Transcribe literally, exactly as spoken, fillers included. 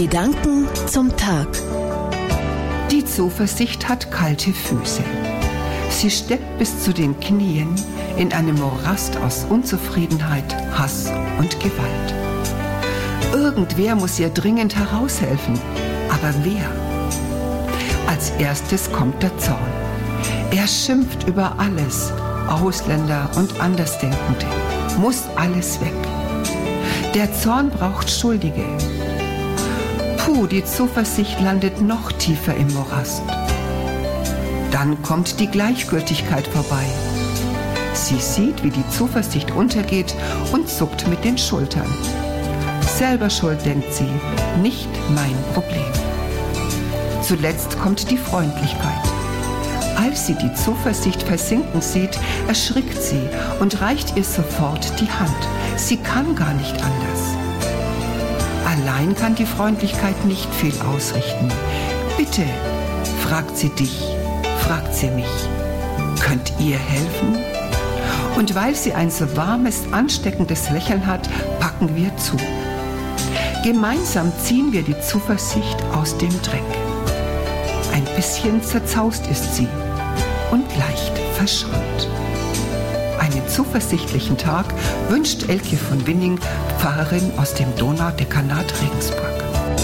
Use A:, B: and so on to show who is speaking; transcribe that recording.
A: Gedanken zum Tag.
B: Die Zuversicht hat kalte Füße. Sie steckt bis zu den Knien in einem Morast aus Unzufriedenheit, Hass und Gewalt. Irgendwer muss ihr dringend heraushelfen. Aber wer? Als erstes kommt der Zorn. Er schimpft über alles, Ausländer und Andersdenkende. Muss alles weg. Der Zorn braucht Schuldige. Puh, die Zuversicht landet noch tiefer im Morast. Dann kommt die Gleichgültigkeit vorbei. Sie sieht, wie die Zuversicht untergeht und zuckt mit den Schultern. Selber schuld, denkt sie, nicht mein Problem. Zuletzt kommt die Freundlichkeit. Als sie die Zuversicht versinken sieht, erschrickt sie und reicht ihr sofort die Hand. Sie kann gar nicht anders. Allein kann die Freundlichkeit nicht viel ausrichten. Bitte, fragt sie dich, fragt sie mich, könnt ihr helfen? Und weil sie ein so warmes, ansteckendes Lächeln hat, packen wir zu. Gemeinsam ziehen wir die Zuversicht aus dem Dreck. Ein bisschen zerzaust ist sie und leicht verschrammt. Einen zuversichtlichen Tag wünscht Elke von Winning, Pfarrerin aus dem Donaudekanat Regensburg.